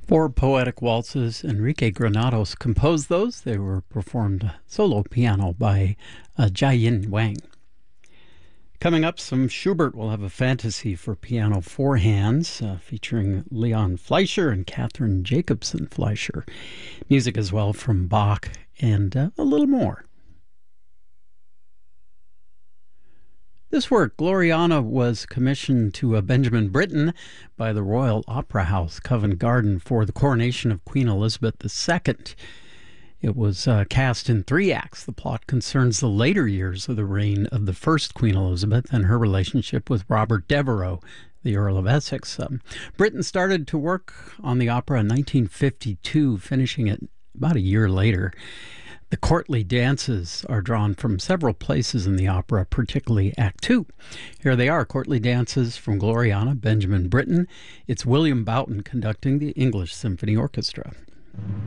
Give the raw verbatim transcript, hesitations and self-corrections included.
Four poetic waltzes. Enrique Granados composed those. They were performed solo piano by uh, Jiayin Wang. Coming up, some Schubert. Will have a fantasy for piano four hands uh, featuring Leon Fleischer and Catherine Jacobson Fleischer. Music as well from Bach and uh, a little more. This work, Gloriana, was commissioned to uh, Benjamin Britten by the Royal Opera House, Covent Garden, for the coronation of Queen Elizabeth the Second. It was uh, cast in three acts. The plot concerns the later years of the reign of the first Queen Elizabeth and her relationship with Robert Devereux, the Earl of Essex. Um, Britten started to work on the opera in nineteen fifty-two, finishing it about a year later. The courtly dances are drawn from several places in the opera, particularly Act Two. Here they are, courtly dances from Gloriana, Benjamin Britten. It's William Boughton conducting the English Symphony Orchestra.